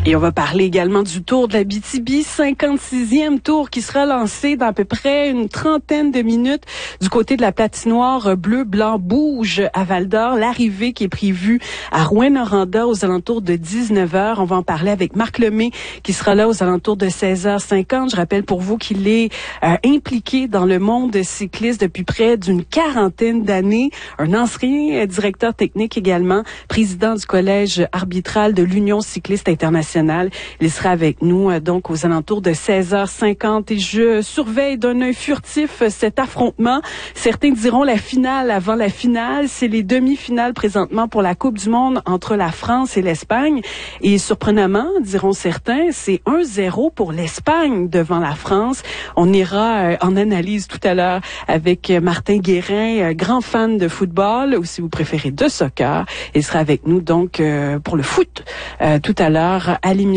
Et on va parler également du Tour de l'Abitibi, 56e tour qui sera lancé dans à peu près une trentaine de minutes du côté de la patinoire bleu, blanc, rouge à Val-d'Or. L'arrivée qui est prévue à Rouyn-Noranda aux alentours de 19h. On va en parler avec Marc Lemay qui sera là aux alentours de 16h50. Je rappelle pour vous qu'il est impliqué dans le monde cycliste depuis près d'une quarantaine d'années. Un ancien directeur technique également, président du collège arbitral de l'Union cycliste internationale. Il sera avec nous donc aux alentours de 16h50 et je surveille d'un œil furtif cet affrontement. Certains diront la finale avant la finale. C'est les demi-finales présentement pour la Coupe du Monde entre la France et l'Espagne. Et surprenamment, diront certains, c'est 1-0 pour l'Espagne devant la France. On ira en analyse tout à l'heure avec Martin Guérin, grand fan de football ou si vous préférez de soccer. Il sera avec nous donc pour le foot tout à l'heure à l'émission.